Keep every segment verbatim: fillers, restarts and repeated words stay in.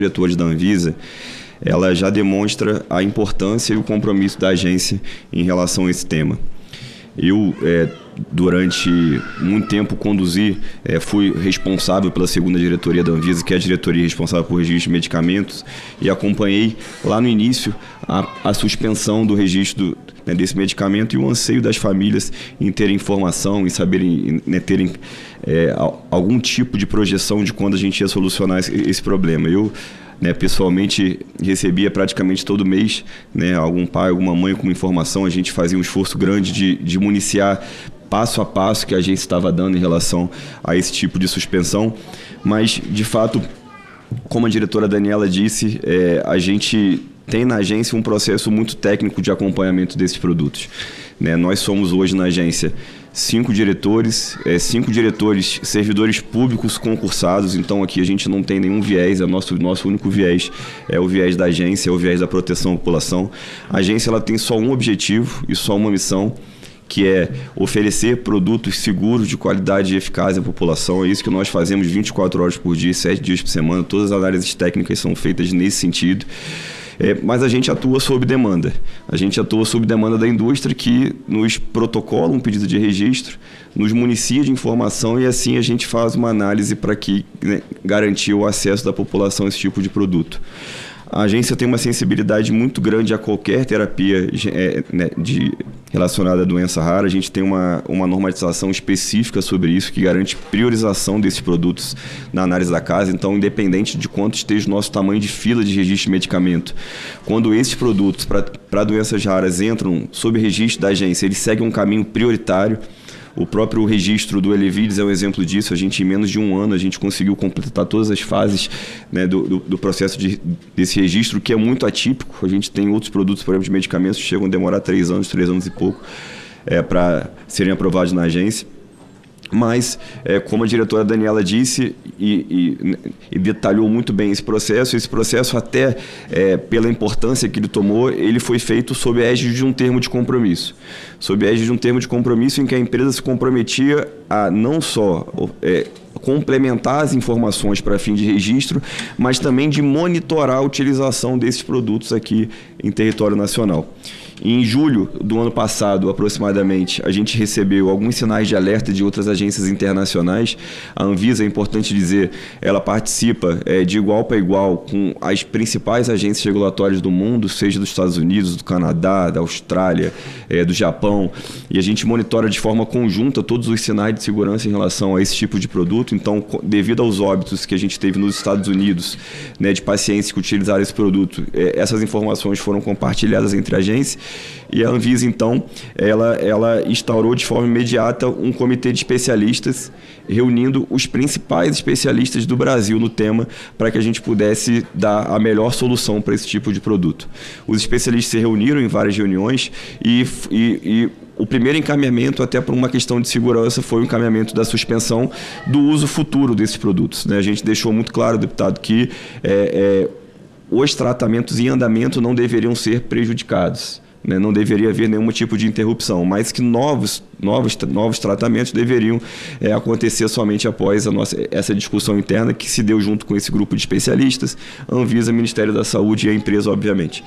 diretores da Anvisa, ela já demonstra a importância e o compromisso da agência em relação a esse tema. Eu, é, durante muito tempo, conduzi, é, fui responsável pela segunda diretoria da Anvisa, que é a diretoria responsável por registro de medicamentos, e acompanhei lá no início a, a suspensão do registro né, desse medicamento e o anseio das famílias em terem informação, em saberem, né, terem é, algum tipo de projeção de quando a gente ia solucionar esse, esse problema. Eu Né, pessoalmente recebia praticamente todo mês, né, algum pai, alguma mãe com informação. A gente fazia um esforço grande de, de municiar passo a passo que a agência estava dando em relação a esse tipo de suspensão, mas de fato, como a diretora Daniela disse, é, a gente tem na agência um processo muito técnico de acompanhamento desses produtos. Né, nós somos hoje na agência cinco diretores, é, cinco diretores, servidores públicos concursados, então aqui a gente não tem nenhum viés, é nosso, nosso único viés é o viés da agência, é o viés da proteção à população. A agência ela tem só um objetivo e só uma missão, que é oferecer produtos seguros, de qualidade e eficaz à população. É isso que nós fazemos vinte e quatro horas por dia, sete dias por semana, todas as análises técnicas são feitas nesse sentido. É, mas a gente atua sob demanda. A gente atua sob demanda da indústria, que nos protocola um pedido de registro, nos municia de informação e assim a gente faz uma análise para que, né, garantir o acesso da população a esse tipo de produto. A agência tem uma sensibilidade muito grande a qualquer terapia é, né, de, relacionada à doença rara. A gente tem uma, uma normatização específica sobre isso, que garante priorização desses produtos na análise da casa. Então, independente de quanto esteja o nosso tamanho de fila de registro de medicamento, quando esses produtos para doenças raras entram sob registro da agência, eles seguem um caminho prioritário. O próprio registro do Elevides é um exemplo disso. A gente, em menos de um ano, a gente conseguiu completar todas as fases, né, do, do, do processo de, desse registro, que é muito atípico. A gente tem outros produtos, por exemplo, de medicamentos que chegam a demorar três anos, três anos e pouco, é, para serem aprovados na agência. Mas, é, como a diretora Daniela disse e, e, e detalhou muito bem esse processo, esse processo até, é, pela importância que ele tomou, ele foi feito sob a égide de um termo de compromisso. Sob a égide de um termo de compromisso em que a empresa se comprometia a não só é, complementar as informações para fim de registro, mas também de monitorar a utilização desses produtos aqui em território nacional. Em julho do ano passado, aproximadamente, a gente recebeu alguns sinais de alerta de outras agências internacionais. A Anvisa, é importante dizer, ela participa é, de igual para igual com as principais agências regulatórias do mundo, seja dos Estados Unidos, do Canadá, da Austrália, é, do Japão, e a gente monitora de forma conjunta todos os sinais de segurança em relação a esse tipo de produto. Então, devido aos óbitos que a gente teve nos Estados Unidos, né, de pacientes que utilizaram esse produto, é, essas informações foram compartilhadas entre agências. E a Anvisa, então, ela, ela instaurou de forma imediata um comitê de especialistas, reunindo os principais especialistas do Brasil no tema, para que a gente pudesse dar a melhor solução para esse tipo de produto. Os especialistas se reuniram em várias reuniões e, e, e o primeiro encaminhamento, até por uma questão de segurança, foi o encaminhamento da suspensão do uso futuro desses produtos, né? A gente deixou muito claro, deputado, que é, é, os tratamentos em andamento não deveriam ser prejudicados. Né, não deveria haver nenhum tipo de interrupção, mas que novos, novos, novos tratamentos deveriam é, acontecer somente após a nossa, essa discussão interna que se deu junto com esse grupo de especialistas, Anvisa, Ministério da Saúde e a empresa, obviamente.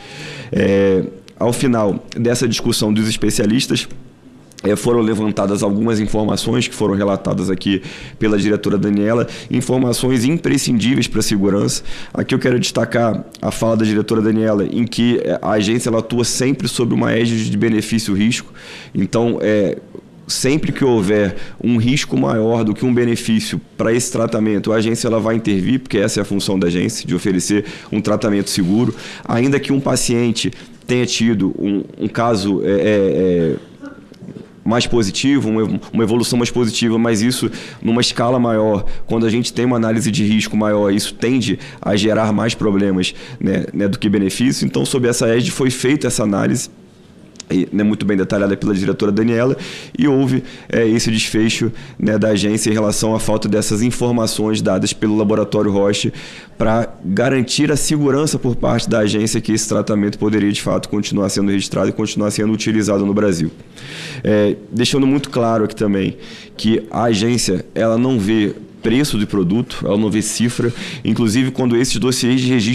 É, ao final dessa discussão dos especialistas, É, foram levantadas algumas informações que foram relatadas aqui pela diretora Daniela, informações imprescindíveis para a segurança. Aqui eu quero destacar a fala da diretora Daniela, em que a agência ela atua sempre sob uma égide de benefício-risco. Então, é, sempre que houver um risco maior do que um benefício para esse tratamento, a agência ela vai intervir, porque essa é a função da agência, de oferecer um tratamento seguro. Ainda que um paciente tenha tido um, um caso É, é, mais positivo, uma evolução mais positiva, mas isso numa escala maior, quando a gente tem uma análise de risco maior, isso tende a gerar mais problemas, né, né, do que benefício. Então, sob essa égide foi feita essa análise né, muito bem detalhada pela diretora Daniela, e houve é, esse desfecho, né, da agência em relação à falta dessas informações dadas pelo Laboratório Roche para garantir a segurança por parte da agência que esse tratamento poderia de fato continuar sendo registrado e continuar sendo utilizado no Brasil. É, deixando muito claro aqui também que a agência ela não vê preço de produto, ela não vê cifra, inclusive quando esses dossiês de registro